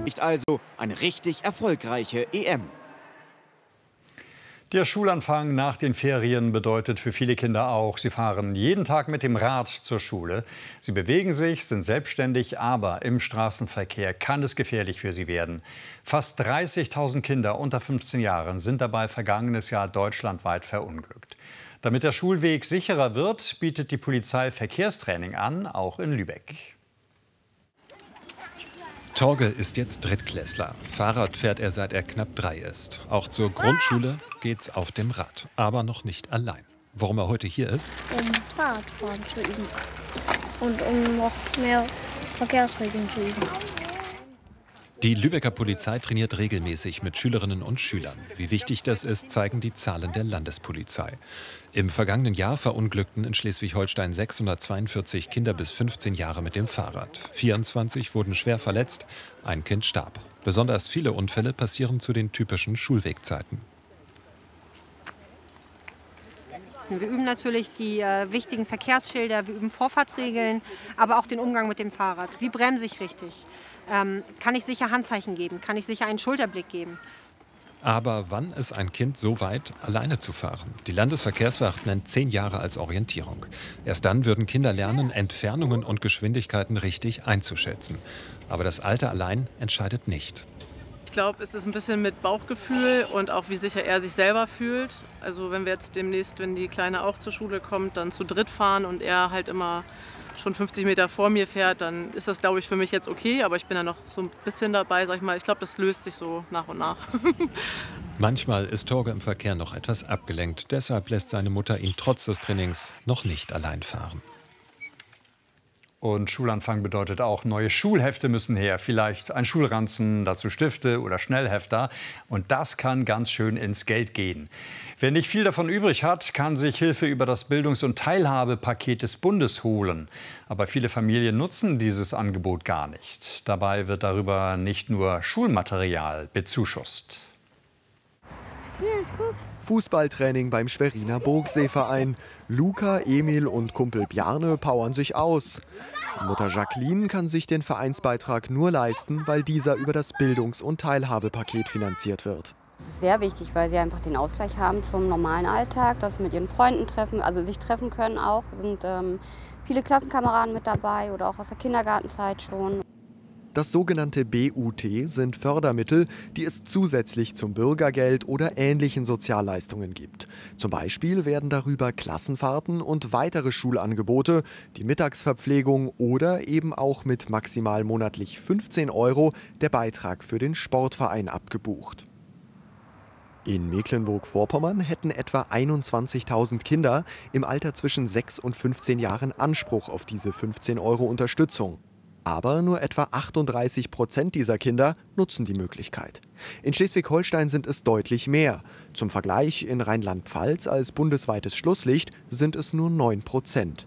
Nicht also eine richtig erfolgreiche EM. Der Schulanfang nach den Ferien bedeutet für viele Kinder auch, sie fahren jeden Tag mit dem Rad zur Schule. Sie bewegen sich, sind selbstständig, aber im Straßenverkehr kann es gefährlich für sie werden. Fast 30.000 Kinder unter 15 Jahren sind dabei vergangenes Jahr deutschlandweit verunglückt. Damit der Schulweg sicherer wird, bietet die Polizei Verkehrstraining an, auch in Lübeck. Torge ist jetzt Drittklässler. Fahrrad fährt er, seit er knapp 3 ist. Auch zur Grundschule geht's auf dem Rad, aber noch nicht allein. Warum er heute hier ist? Um Fahrradfahren zu üben und um noch mehr Verkehrsregeln zu üben. Die Lübecker Polizei trainiert regelmäßig mit Schülerinnen und Schülern. Wie wichtig das ist, zeigen die Zahlen der Landespolizei. Im vergangenen Jahr verunglückten in Schleswig-Holstein 642 Kinder bis 15 Jahre mit dem Fahrrad. 24 wurden schwer verletzt, ein Kind starb. Besonders viele Unfälle passieren zu den typischen Schulwegzeiten. Wir üben natürlich die wichtigen Verkehrsschilder, wir üben Vorfahrtsregeln, aber auch den Umgang mit dem Fahrrad. Wie bremse ich richtig? Kann ich sicher Handzeichen geben? Kann ich sicher einen Schulterblick geben? Aber wann ist ein Kind so weit, alleine zu fahren? Die Landesverkehrswacht nennt 10 Jahre als Orientierung. Erst dann würden Kinder lernen, Entfernungen und Geschwindigkeiten richtig einzuschätzen. Aber das Alter allein entscheidet nicht. Ich glaube, es ist ein bisschen mit Bauchgefühl und auch wie sicher er sich selber fühlt. Also wenn wir jetzt demnächst, wenn die Kleine auch zur Schule kommt, dann zu dritt fahren und er halt immer schon 50 Meter vor mir fährt, dann ist das, glaube ich, für mich jetzt okay. Aber ich bin ja noch so ein bisschen dabei, sag ich mal. Ich glaube, das löst sich so nach und nach. Manchmal ist Torge im Verkehr noch etwas abgelenkt. Deshalb lässt seine Mutter ihn trotz des Trainings noch nicht allein fahren. Und Schulanfang bedeutet auch, neue Schulhefte müssen her. Vielleicht ein Schulranzen, dazu Stifte oder Schnellhefter. Und das kann ganz schön ins Geld gehen. Wer nicht viel davon übrig hat, kann sich Hilfe über das Bildungs- und Teilhabepaket des Bundes holen. Aber viele Familien nutzen dieses Angebot gar nicht. Dabei wird darüber nicht nur Schulmaterial bezuschusst. Fußballtraining beim Schweriner Burgseeverein. Luca, Emil und Kumpel Bjarne powern sich aus. Mutter Jacqueline kann sich den Vereinsbeitrag nur leisten, weil dieser über das Bildungs- und Teilhabepaket finanziert wird. Das ist sehr wichtig, weil sie einfach den Ausgleich haben zum normalen Alltag, dass sie mit ihren Freunden treffen, also sich treffen können auch. Es sind viele Klassenkameraden mit dabei oder auch aus der Kindergartenzeit schon. Das sogenannte BUT sind Fördermittel, die es zusätzlich zum Bürgergeld oder ähnlichen Sozialleistungen gibt. Zum Beispiel werden darüber Klassenfahrten und weitere Schulangebote, die Mittagsverpflegung oder eben auch mit maximal monatlich 15 € der Beitrag für den Sportverein abgebucht. In Mecklenburg-Vorpommern hätten etwa 21.000 Kinder im Alter zwischen 6 und 15 Jahren Anspruch auf diese 15 € Unterstützung. Aber nur etwa 38% dieser Kinder nutzen die Möglichkeit. In Schleswig-Holstein sind es deutlich mehr. Zum Vergleich, in Rheinland-Pfalz als bundesweites Schlusslicht sind es nur 9%.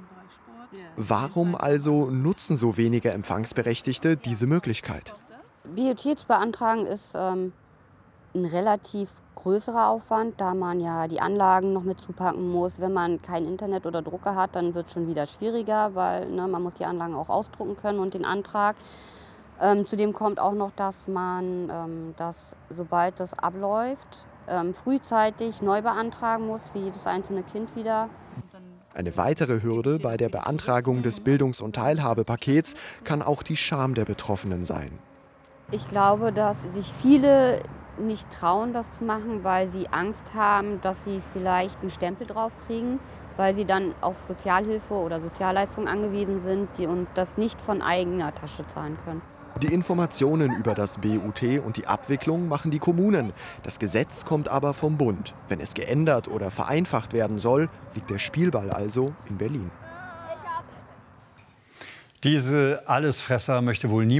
Warum also nutzen so wenige Empfangsberechtigte diese Möglichkeit? BUT zu beantragen ist ein relativ größerer Aufwand, da man ja die Anlagen noch mit zupacken muss. Wenn man kein Internet oder Drucker hat, dann wird es schon wieder schwieriger, weil man muss die Anlagen auch ausdrucken können und den Antrag. Zudem kommt auch noch, dass man sobald das abläuft, frühzeitig neu beantragen muss, für jedes einzelne Kind wieder. Eine weitere Hürde bei der Beantragung des Bildungs- und Teilhabepakets kann auch die Scham der Betroffenen sein. Ich glaube, dass sich viele nicht trauen, das zu machen, weil sie Angst haben, dass sie vielleicht einen Stempel drauf kriegen, weil sie dann auf Sozialhilfe oder Sozialleistungen angewiesen sind und das nicht von eigener Tasche zahlen können. Die Informationen über das BUT und die Abwicklung machen die Kommunen. Das Gesetz kommt aber vom Bund. Wenn es geändert oder vereinfacht werden soll, liegt der Spielball also in Berlin. Diese Allesfresser möchte wohl niemand.